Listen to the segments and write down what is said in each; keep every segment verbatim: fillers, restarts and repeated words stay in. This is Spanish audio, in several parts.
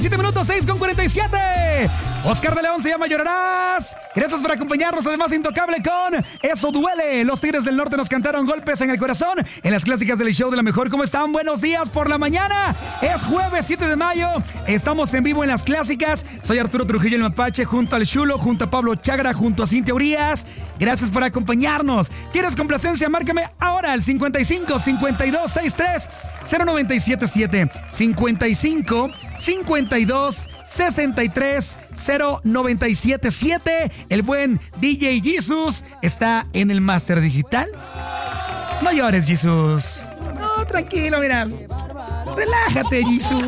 siete minutos, seis con cuarenta y siete. Oscar de León se llama Llorarás. Gracias por acompañarnos. Además, Intocable con Eso Duele. Los Tigres del Norte nos cantaron Golpes en el Corazón en las clásicas del show de la mejor. ¿Cómo están? Buenos días por la mañana. Es jueves siete de mayo. Estamos en vivo en las clásicas. Soy Arturo Trujillo el Mapache, junto al Chulo, junto a Pablo Chagra, junto a Cintia Urias. Gracias por acompañarnos. ¿Quieres complacencia? Márcame ahora al cincuenta y cinco, cincuenta y dos, sesenta y tres, cero noventa y siete siete. cincuenta y cinco, cincuenta y dos, sesenta y tres, cero noventa y siete siete. El buen D J Jesus está en el Máster Digital. No llores, Jesus. No, tranquilo, mira. Relájate, Jesus.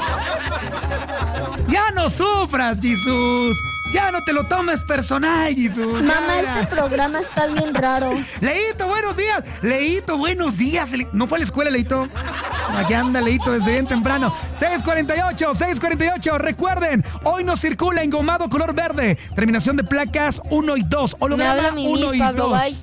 Ya no sufras, Jesus. Ya no te lo tomes personal, Jesus. Mamá, ya. Este programa está bien raro. Leito, buenos días. Leito, buenos días. ¿No fue a la escuela, Leito? Allá anda, Leito, desde bien temprano. seis cuarenta y ocho, seis cuarenta y ocho. Recuerden, hoy nos circula engomado color verde. Terminación de placas uno y dos. Holograma Me habla mi uno Miss y Pablo, dos. bye.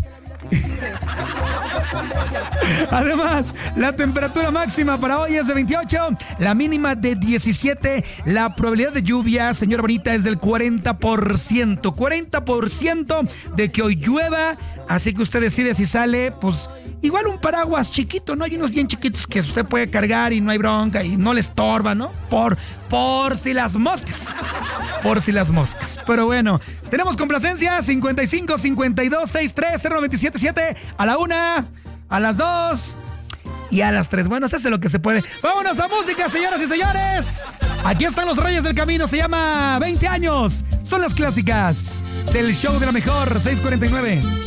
Además, la temperatura máxima para hoy es de veintiocho, la mínima de diecisiete, la probabilidad de lluvia, señora bonita, es del cuarenta por ciento. cuarenta por ciento de que hoy llueva, así que usted decide si sale, pues igual un paraguas chiquito, ¿no? Hay unos bien chiquitos que usted puede cargar y no hay bronca y no le estorba, ¿no? Por, por si las moscas. Por si las moscas. Pero bueno, tenemos complacencia cincuenta y cinco, cincuenta y dos, sesenta y tres, cero noventa y siete siete a la una, a las dos y a las tres. Bueno, se hace lo que se puede. Vámonos a música, señoras y señores. Aquí están los Reyes del Camino, se llama veinte años. Son las clásicas del show de la mejor, seis cuarenta y nueve.